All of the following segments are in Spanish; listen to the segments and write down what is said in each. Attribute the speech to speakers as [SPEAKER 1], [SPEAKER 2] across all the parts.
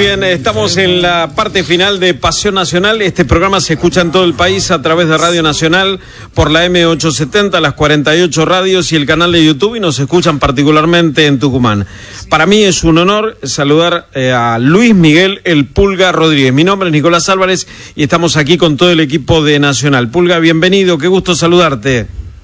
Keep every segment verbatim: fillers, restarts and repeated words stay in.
[SPEAKER 1] Bien, estamos en la parte final de Pasión Nacional. Este programa se escucha en todo el país a través de Radio Nacional por la eme ochocientos setenta, las cuarenta y ocho radios y el canal de YouTube, y nos escuchan particularmente en Tucumán. Para mí es un honor saludar eh, a Luis Miguel El Pulga Rodríguez. Mi nombre es Nicolás Álvarez y estamos aquí con todo el equipo de Nacional. Pulga, bienvenido, qué gusto saludarte.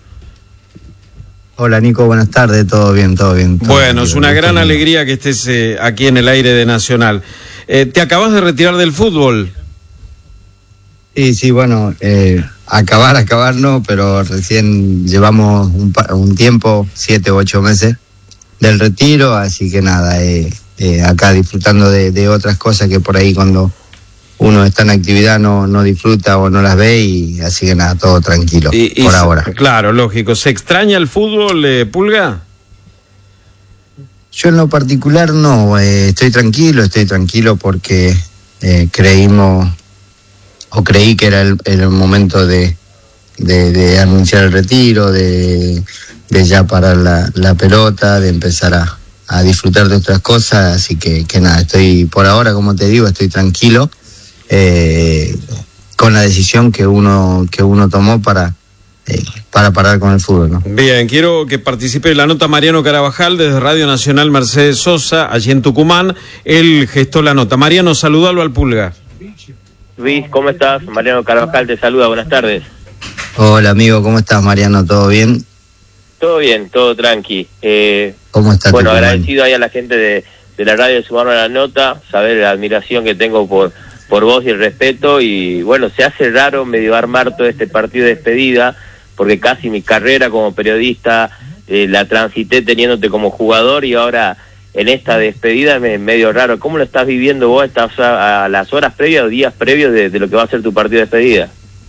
[SPEAKER 2] Hola Nico, buenas tardes, todo bien, todo bien. Todo
[SPEAKER 1] bueno,
[SPEAKER 2] bien,
[SPEAKER 1] es una gran alegría que estés eh, aquí en el aire de Nacional. Eh, ¿Te acabas de retirar del fútbol?
[SPEAKER 2] Sí, sí, bueno, eh, acabar, acabar no, pero recién llevamos un, un tiempo, siete u ocho meses del retiro, así que nada, eh, eh, acá disfrutando de, de otras cosas que por ahí cuando uno está en actividad no, no disfruta o no las ve, y así que nada, todo tranquilo y, y por ahora.
[SPEAKER 1] Claro, lógico. ¿Se extraña el fútbol, eh, Pulga?
[SPEAKER 2] Yo en lo particular no, eh, estoy tranquilo, estoy tranquilo porque eh, creímos, o creí que era el, el momento de, de, de anunciar el retiro, de, de ya parar la, la pelota, de empezar a, a disfrutar de otras cosas, así que, que nada, estoy por ahora, como te digo, estoy tranquilo. Eh, con la decisión que uno que uno tomó para eh, para parar con el fútbol, ¿no?
[SPEAKER 1] Bien, quiero que participe en la nota Mariano Carabajal desde Radio Nacional Mercedes Sosa, allí en Tucumán. Él gestó la nota. Mariano, saludalo al Pulga.
[SPEAKER 3] Luis, ¿cómo estás? Mariano Carabajal te saluda, buenas tardes.
[SPEAKER 2] Hola amigo, ¿cómo estás, Mariano? ¿Todo bien?
[SPEAKER 3] Todo bien, todo tranqui. Eh,
[SPEAKER 2] ¿Cómo estás?
[SPEAKER 3] Bueno, agradecido ahí a la gente de, de la radio de sumarme a la nota, saber la admiración que tengo por por vos y el respeto, y bueno, se hace raro medio armar todo este partido de despedida, porque casi mi carrera como periodista eh, la transité teniéndote como jugador, y ahora en esta despedida me medio raro. ¿Cómo lo estás viviendo vos? ¿Estás a, a las horas previas o días previos de, de lo que va a ser tu partido de despedida?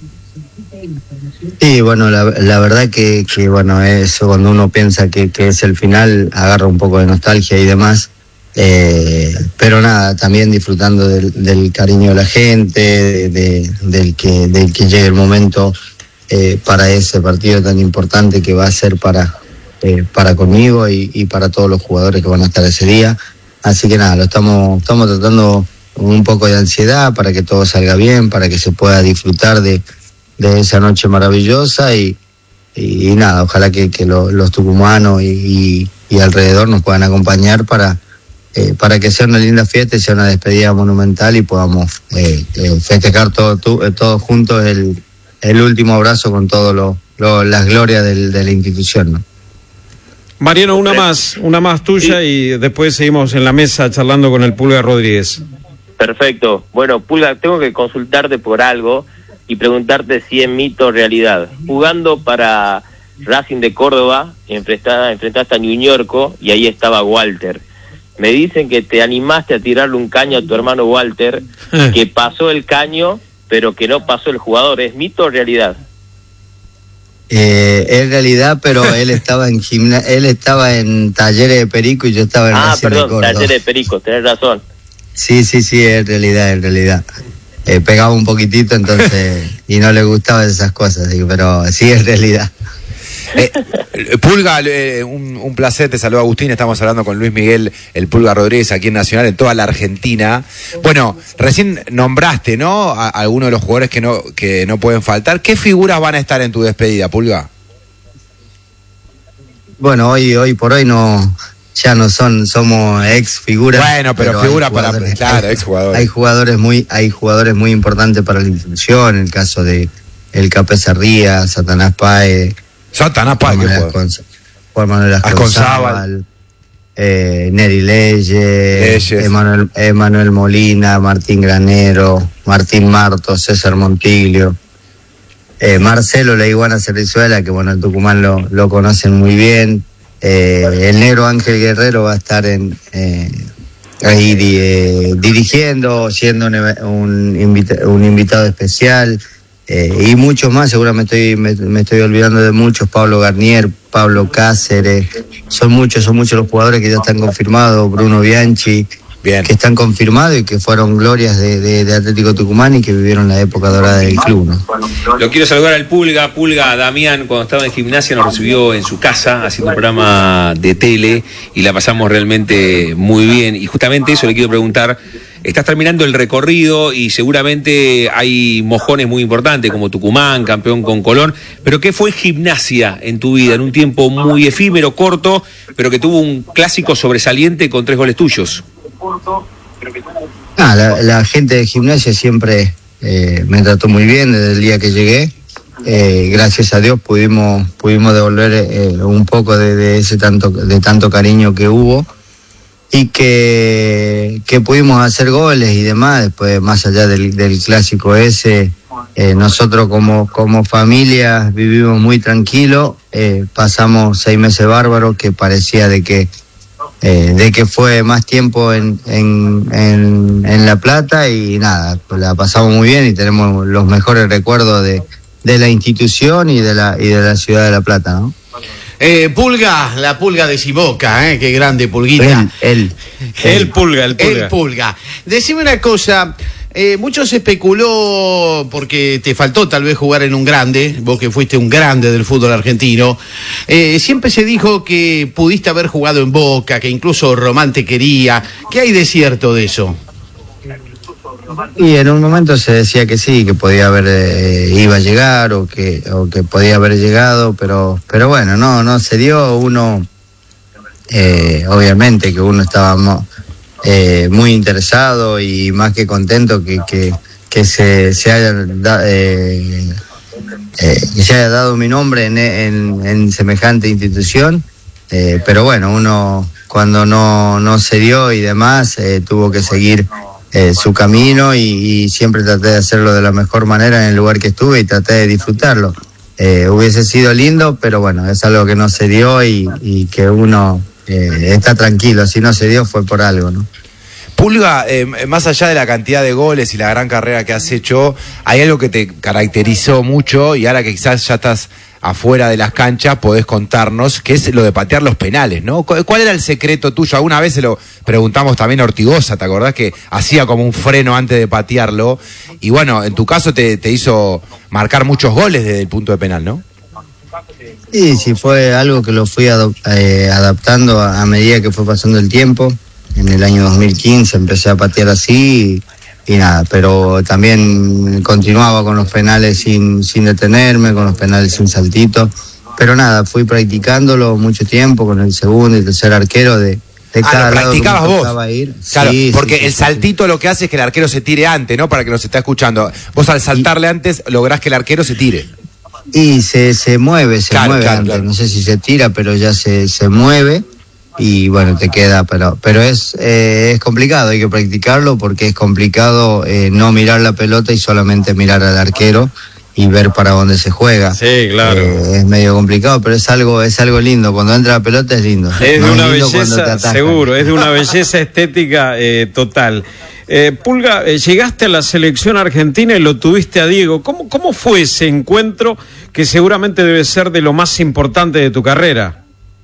[SPEAKER 2] Sí, bueno, la, la verdad que, que bueno, eso cuando uno piensa que, que es el final, agarra un poco de nostalgia y demás. Eh, pero nada, también disfrutando del, del cariño de la gente, de, de, del que del que llegue el momento eh, para ese partido tan importante que va a ser para eh, para conmigo y, y para todos los jugadores que van a estar ese día. Así que nada, lo estamos estamos tratando un poco de ansiedad para que todo salga bien, para que se pueda disfrutar de, de esa noche maravillosa, y, y, y nada, ojalá que, que lo, los tucumanos y, y, y alrededor nos puedan acompañar para Eh, para que sea una linda fiesta y sea una despedida monumental, y podamos eh, eh, festejar todo, tu, eh, todos juntos el, el último abrazo con todas lo, lo, las glorias del, de la institución, ¿no?
[SPEAKER 1] Mariano, una más, una más tuya, sí, y después seguimos en la mesa charlando con el Pulga Rodríguez.
[SPEAKER 3] Perfecto. Bueno, Pulga, tengo que consultarte por algo y preguntarte si es mito o realidad. Jugando para Racing de Córdoba, enfrentaste, enfrentaste a Ñuñorco y ahí estaba Walter. Me dicen que te animaste a tirarle un caño a tu hermano Walter, que pasó el caño, pero que no pasó el jugador. ¿Es mito o realidad?
[SPEAKER 2] Eh, es realidad, pero él estaba en gimna él estaba en Talleres de Perico y yo estaba en
[SPEAKER 3] ah,
[SPEAKER 2] Racing de Córdoba.
[SPEAKER 3] Talleres de Perico, tenés razón.
[SPEAKER 2] Sí, sí, sí, es realidad, es realidad. Eh, pegaba un poquitito, entonces, y no le gustaban esas cosas, pero sí es realidad.
[SPEAKER 4] Eh, Pulga, eh, un, un placer, te saluda Agustín, estamos hablando con Luis Miguel El Pulga Rodríguez aquí en Nacional, en toda la Argentina. Bueno, recién nombraste, ¿no?, a, a algunos de los jugadores que no que no pueden faltar. ¿Qué figuras van a estar en tu despedida, Pulga?
[SPEAKER 2] Bueno, hoy hoy por hoy no, ya no son, somos ex figuras.
[SPEAKER 4] Bueno, pero, pero figura para, claro, ex jugadores.
[SPEAKER 2] Hay jugadores muy, hay jugadores muy importantes para la institución, el caso de el Capesa Ría, Satanás Páez,
[SPEAKER 4] Satanás Páez,
[SPEAKER 2] Juan Manuel Asconzábal, eh, Neri Leyes, Emanuel, Emanuel Molina, Martín Granero, Martín Marto, César Montiglio, eh, Marcelo La Iguana Cerrizuela, que bueno, en Tucumán lo, lo conocen muy bien, eh, el negro Ángel Guerrero va a estar en eh, ahí di, eh, dirigiendo, siendo un, un, invita, un invitado especial. Eh, y muchos más, seguramente estoy, me, me estoy olvidando de muchos, Pablo Garnier, Pablo Cáceres, son muchos, son muchos los jugadores que ya están confirmados, Bruno Bianchi, Bien. que están confirmados y que fueron glorias de, de, de Atlético Tucumán y que vivieron la época dorada del club, ¿no?
[SPEAKER 5] Lo quiero saludar al Pulga, Pulga Damián, cuando estaba en Gimnasia nos recibió en su casa haciendo un programa de tele y la pasamos realmente muy bien, y justamente eso le quiero preguntar. estás terminando el recorrido y seguramente hay mojones muy importantes como Tucumán, campeón con Colón, pero ¿qué fue Gimnasia en tu vida en un tiempo muy efímero, corto, pero que tuvo un clásico sobresaliente con tres goles tuyos?
[SPEAKER 2] Ah, la, la gente de Gimnasia siempre eh, me trató muy bien desde el día que llegué. Eh, gracias a Dios pudimos pudimos devolver eh, un poco de, de ese tanto de tanto cariño que hubo y que que pudimos hacer goles y demás. Después, más allá del, del clásico ese, eh, nosotros como como familia vivimos muy tranquilo. Eh, pasamos seis meses bárbaros que parecía de que eh, de que fue más tiempo en, en en en La Plata, y nada, la pasamos muy bien y tenemos los mejores recuerdos de de la institución y de la y de la ciudad de La Plata, ¿no?
[SPEAKER 6] Eh, Pulga, la Pulga de Siboca, ¿eh? Qué grande Pulguita.
[SPEAKER 2] Él, él.
[SPEAKER 1] El Pulga, el Pulga.
[SPEAKER 6] El Pulga. Decime una cosa, eh, mucho se especuló, porque te faltó tal vez jugar en un grande, vos que fuiste un grande del fútbol argentino, eh, siempre se dijo que pudiste haber jugado en Boca, que incluso Román te quería. ¿Qué hay de cierto de eso?
[SPEAKER 2] Y en un momento se decía que sí, que podía haber, eh, iba a llegar o que o que podía haber llegado, pero pero bueno, no no se dio. Uno, eh, obviamente que uno estaba mo, eh, muy interesado y más que contento que que, que se, se haya da, eh, eh, que se haya dado mi nombre en, en, en semejante institución, eh, pero bueno, uno cuando no no se dio y demás, eh, tuvo que seguir Eh, su camino y, y siempre traté de hacerlo de la mejor manera en el lugar que estuve y traté de disfrutarlo. Eh, hubiese sido lindo, pero bueno, es algo que no se dio y, y que uno eh, está tranquilo. Si no se dio fue por algo, ¿no?
[SPEAKER 4] Pulga, eh, más allá de la cantidad de goles y la gran carrera que has hecho, hay algo que te caracterizó mucho y ahora que quizás ya estás afuera de las canchas podés contarnos, que es lo de patear los penales, ¿no? ¿Cuál era el secreto tuyo? Alguna vez se lo preguntamos también a Ortigosa, ¿te acordás? Que hacía como un freno antes de patearlo y bueno, en tu caso te, te hizo marcar muchos goles desde el punto de penal, ¿no?
[SPEAKER 2] Sí, sí, fue algo que lo fui adop- eh, adaptando a, a medida que fue pasando el tiempo. En el año dos mil quince empecé a patear así y, y nada, pero también continuaba con los penales sin, sin detenerme, con los penales sin saltito. Pero nada, fui practicándolo mucho tiempo con el segundo y tercer arquero de, de
[SPEAKER 4] ah,
[SPEAKER 2] cada
[SPEAKER 4] lo
[SPEAKER 2] lado que me
[SPEAKER 4] practicabas vos.
[SPEAKER 2] tocaba ir.
[SPEAKER 4] Claro,
[SPEAKER 2] sí,
[SPEAKER 4] porque
[SPEAKER 2] sí,
[SPEAKER 4] el
[SPEAKER 2] sí,
[SPEAKER 4] saltito
[SPEAKER 2] sí.
[SPEAKER 4] lo que hace es que el arquero se tire antes, ¿no? Para que nos está escuchando. Vos al saltarle antes lográs que el arquero se tire.
[SPEAKER 2] Y se, se mueve, se
[SPEAKER 4] claro,
[SPEAKER 2] mueve
[SPEAKER 4] claro,
[SPEAKER 2] antes.
[SPEAKER 4] Claro.
[SPEAKER 2] No sé si se tira, pero ya se, se mueve. Y bueno, te queda, pero pero es eh, es complicado, hay que practicarlo porque es complicado eh, no mirar la pelota y solamente mirar al arquero y ver para dónde se juega.
[SPEAKER 1] Sí, claro.
[SPEAKER 2] Eh, es medio complicado, pero es algo es algo lindo. Cuando entra la pelota es lindo.
[SPEAKER 1] Es
[SPEAKER 2] no
[SPEAKER 1] de una
[SPEAKER 2] es lindo cuando te
[SPEAKER 1] belleza,
[SPEAKER 2] atajan.
[SPEAKER 1] seguro, es de una belleza estética eh, total. Eh, Pulga, eh, llegaste a la selección argentina y lo tuviste a Diego. ¿Cómo, ¿Cómo fue ese encuentro que seguramente debe ser de lo más importante de tu carrera?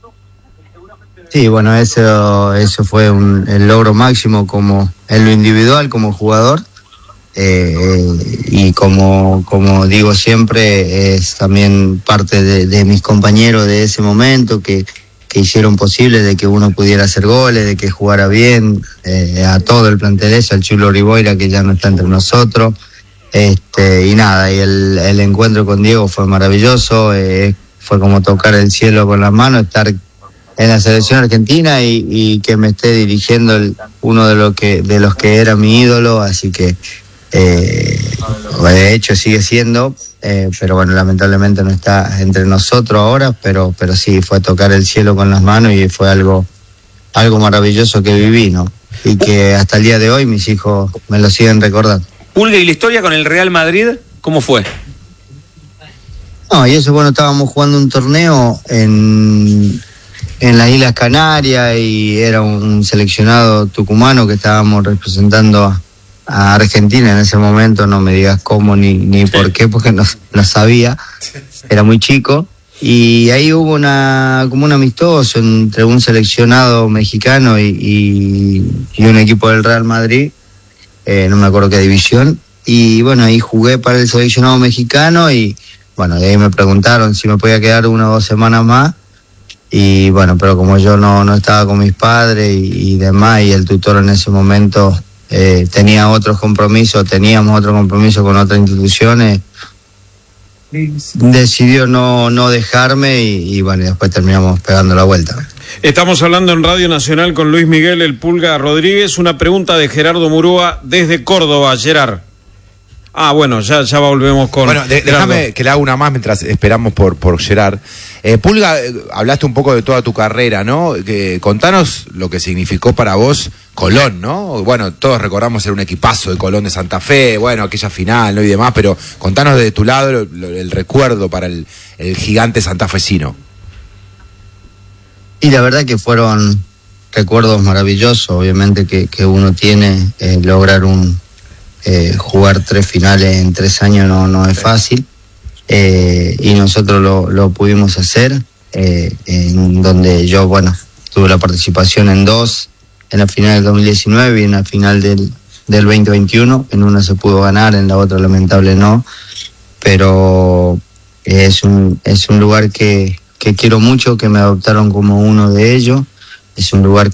[SPEAKER 2] Sí, bueno, eso eso fue un, el logro máximo como en lo individual como jugador eh, y como como digo siempre es también parte de, de mis compañeros de ese momento que, que hicieron posible de que uno pudiera hacer goles, de que jugara bien, eh, a todo el plantel ese, al Chulo Riboira que ya no está entre nosotros, este y nada, y el, el encuentro con Diego fue maravilloso, eh, fue como tocar el cielo con las manos, estar en la selección argentina y, y que me esté dirigiendo el, uno de los que de los que era mi ídolo, así que eh, de hecho sigue siendo, eh, pero bueno, lamentablemente no está entre nosotros ahora, pero pero sí fue tocar el cielo con las manos y fue algo algo maravilloso que viví, ¿no? Y que hasta el día de hoy mis hijos me lo siguen recordando.
[SPEAKER 5] Pulga, ¿y la historia con el Real Madrid cómo fue?
[SPEAKER 2] No, y eso, bueno, estábamos jugando un torneo en en las Islas Canarias y era un seleccionado tucumano que estábamos representando a, a Argentina en ese momento, no me digas cómo ni, ni sí. por qué, porque no, no sabía, era muy chico, y ahí hubo una como un amistoso entre un seleccionado mexicano y, y, y un equipo del Real Madrid, eh, no me acuerdo qué división, y bueno, ahí jugué para el seleccionado mexicano y bueno, de ahí me preguntaron si me podía quedar una o dos semanas más. Y bueno, pero como yo no, no estaba con mis padres y, y demás, y el tutor en ese momento eh, tenía otros compromisos, teníamos otro compromiso con otras instituciones, decidió no, no dejarme y, y bueno, después terminamos pegando la vuelta.
[SPEAKER 1] Estamos hablando en Radio Nacional con Luis Miguel El Pulga Rodríguez. Una pregunta de Gerardo Murúa desde Córdoba, Gerard. Ah, bueno, ya, ya volvemos con...
[SPEAKER 4] Bueno, de, déjame que le haga una más mientras esperamos por, por Gerard. Eh, Pulga, hablaste un poco de toda tu carrera, ¿no? Que, contanos lo que significó para vos Colón, ¿no? Bueno, todos recordamos ser un equipazo de Colón de Santa Fe, bueno, aquella final, ¿no? Y demás, pero contanos de tu lado lo, lo, el recuerdo para el, el gigante santafesino.
[SPEAKER 2] Y la verdad que fueron recuerdos maravillosos, obviamente que, que uno tiene, eh, lograr un... Eh, jugar tres finales en tres años no, no es fácil, eh, y nosotros lo, lo pudimos hacer, eh, en donde yo, bueno, tuve la participación en dos, en la final del dos mil diecinueve y en la final del, del veinte veintiuno, en una se pudo ganar, en la otra lamentable no, pero es un, es un lugar que, que quiero mucho, que me adoptaron como uno de ellos, es un lugar